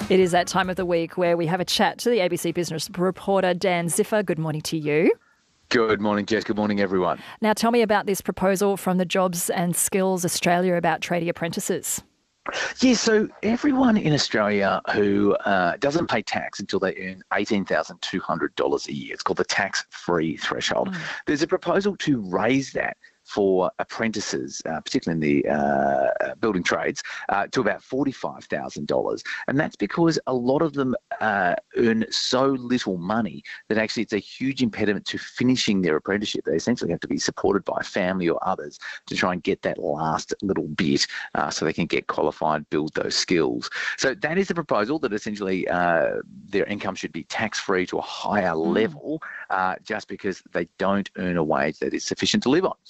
It is that time of the week where we have a chat to the ABC Business reporter, Dan Ziffer. Good morning to you. Good morning, Jess. Good morning, everyone. Now, tell me about this proposal from the Jobs and Skills Australia about tradie apprentices. Yeah, so everyone in Australia who doesn't pay tax until they earn $18,200 a year, it's called the tax-free threshold. There's a proposal to raise that for apprentices, particularly in the building trades, to about $45,000. And that's because a lot of them earn so little money that actually it's a huge impediment to finishing their apprenticeship. They essentially have to be supported by family or others to try and get that last little bit so they can get qualified, build those skills. So that is the proposal, that essentially their income should be tax-free to a higher level just because they don't earn a wage that is sufficient to live on.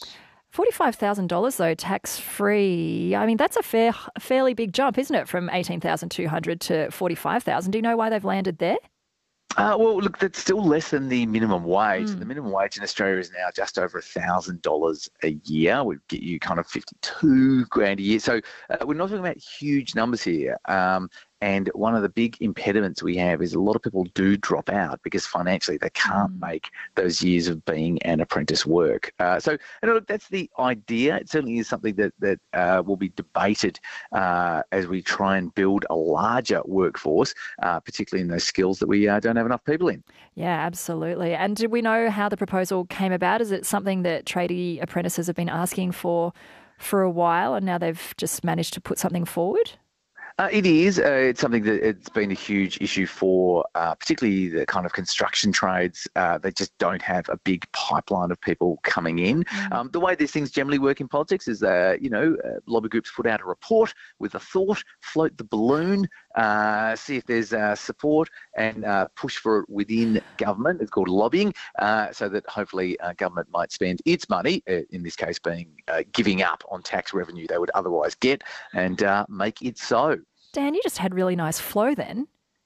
$45,000 though, tax-free. I mean, that's a fairly big jump, isn't it, from $18,200 to $45,000? Do you know why they've landed there? Well, look, that's still less than the minimum wage. The minimum wage in Australia is now just over $1,000 a year. Would get you kind of $52,000 a year. So we're not talking about huge numbers here. And one of the big impediments we have is a lot of people do drop out because financially they can't make those years of being an apprentice work. So look, that's the idea. It certainly is something that will be debated as we try and build a larger workforce, particularly in those skills that we don't have enough people in. Yeah, absolutely. And do we know how the proposal came about? Is it something that tradie apprentices have been asking for a while and now they've just managed to put something forward? It is. It's something that it's been a huge issue for particularly the kind of construction trades. They just don't have a big pipeline of people coming in. The way these things generally work in politics is, lobby groups put out a report with a thought, float the balloon, see if there's support and push for it within government. It's called lobbying, so that hopefully government might spend its money, in this case being giving up on tax revenue they would otherwise get, and make it so. Dan, you just had really nice flow then.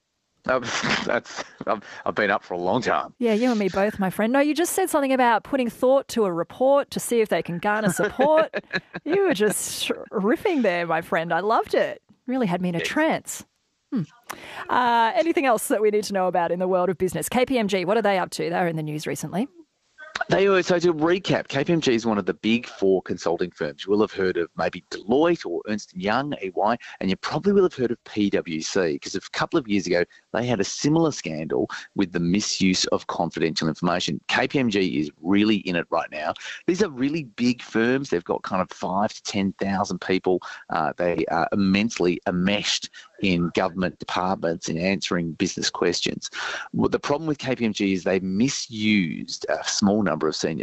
I've been up for a long time. Yeah, you and me both, my friend. No, you just said something about putting thought to a report to see if they can garner support. You were just riffing there, my friend. I loved it. Really had me in a trance. Anything else that we need to know about in the world of business? KPMG, what are they up to? They were in the news recently. So to recap, KPMG is one of the big four consulting firms. You will have heard of maybe Deloitte or Ernst & Young, EY, and you probably will have heard of PwC because a couple of years ago they had a similar scandal with the misuse of confidential information. KPMG is really in it right now. These are really big firms. They've got kind of 5,000 to 10,000 people. They are immensely enmeshed in government departments in answering business questions. Well, the problem with KPMG is they've misused a small number of senior